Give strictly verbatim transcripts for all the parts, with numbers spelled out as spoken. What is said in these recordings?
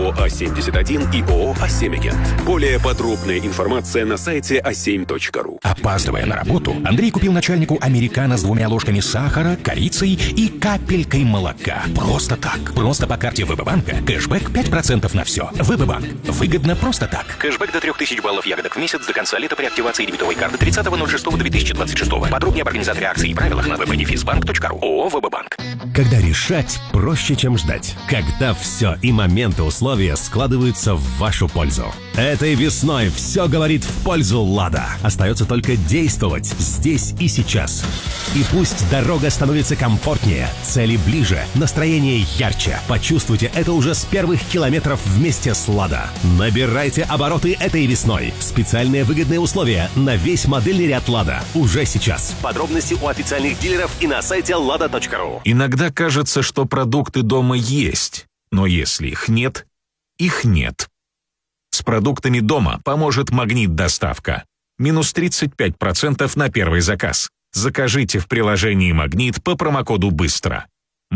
ООО А семьдесят один и ООО А семь Агент. Более подробная информация на сайте а семь точка ру. Опаздывая на работу, Андрей купил начальнику американо с двумя ложками сахара, корицей и капелькой молока. Просто так. Просто по карте ВБ-банка. Кэшбэк пять процентов на все. ВБ-банк. Выгодно просто так. Кэшбэк до трех тысяч баллов ягодок в месяц до конца лета при активации дебетовой карты тридцатого ноль шестого две тысячи двадцать шестого. Подробнее об организаторе акций и правилах на веб дефизбанк точка ру. ООО ВБ-банк. Когда решать проще, чем ждать. Когда все и моменты условия складываются в вашу пользу. Этой весной все говорит в пользу «Лада». Остается только действовать здесь и сейчас. И пусть дорога становится комфортнее, цели ближе, настроение ярче. Почувствуйте это уже с первых километров вместе с «Лада». Набирайте обороты этой весной. Специальные выгодные условия на весь модельный ряд «Лада» уже сейчас. Подробности у официальных дилеров и на сайте лада точка ру. Иногда кажется, что продукты дома есть, но если их нет, их нет. С продуктами дома поможет «Магнит-доставка». Минус тридцать пять процентов на первый заказ. Закажите в приложении «Магнит» по промокоду «Быстро».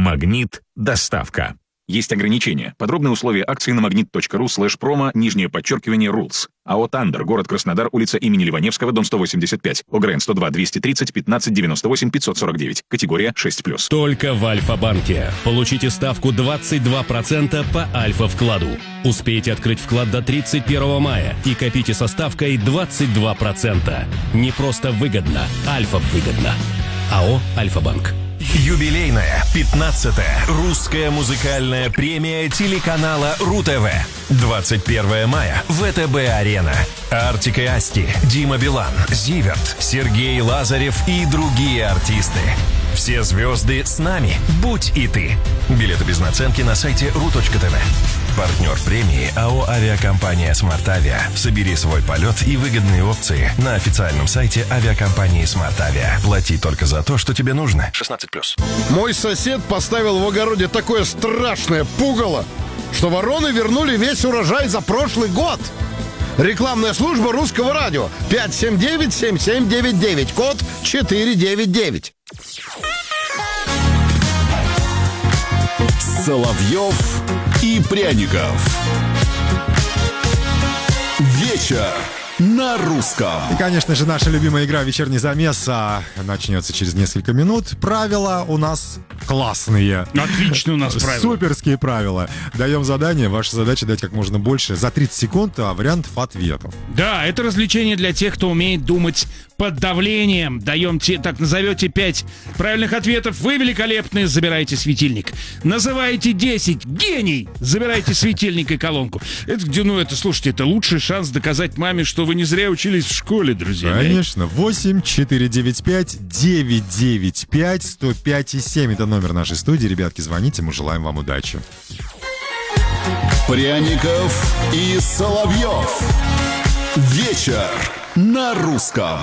«Магнит-доставка». Есть ограничения. Подробные условия акции на магнит точка ру слэш промо, нижнее подчеркивание, рулс. АО «Тандер», город Краснодар, улица имени Ливаневского, дом сто восемьдесят пять. ОГРН сто два двести тридцать пятнадцать девяносто восемь пятьсот сорок девять. Категория шесть плюс. Только в Альфа-банке. Получите ставку двадцать два процента по Альфа-вкладу. Успейте открыть вклад до тридцать первого мая и копите со ставкой двадцать два процента. Не просто выгодно, Альфа-выгодно. АО «Альфа-банк». Юбилейная пятнадцатая русская музыкальная премия телеканала РУ-ТВ. двадцать первого мая. ВТБ-арена. Артик и Асти, Дима Билан, Зиверт, Сергей Лазарев и другие артисты. Все звезды с нами. Будь и ты. Билеты без наценки на сайте ру точка тв. Партнер премии АО «Авиакомпания Смарт-Авиа». Собери свой полет и выгодные опции на официальном сайте авиакомпании «Смарт-Авиа». Плати только за то, что тебе нужно. шестнадцать плюс. Мой сосед поставил в огороде такое страшное пугало, что вороны вернули весь урожай за прошлый год. Рекламная служба Русского радио. пять семь девять семь семь девять девять. Код четыре девять девять. Соловьев и Пряников. Вечер на русском. И, конечно же, наша любимая игра «Вечерний замес» а, начнется через несколько минут. Правила у нас классные. Отлично у нас правила. Суперские правила. Даем задание. Ваша задача дать как можно больше за тридцать секунд а, вариантов ответов. Да, это развлечение для тех, кто умеет думать под давлением. Даем, те, так назовете пять правильных ответов. Вы великолепны, забирайте светильник. Называете десять. Гений! Забирайте светильник и колонку. Это где, ну это, слушайте, это лучший шанс доказать маме, что вы не зря учились в школе, друзья. Конечно. восемь четыре девять пять девять девять пять сто пять и семь. Это номер нашей студии. Ребятки, звоните, мы желаем вам удачи. Пряников и Соловьев. Вечер на русском.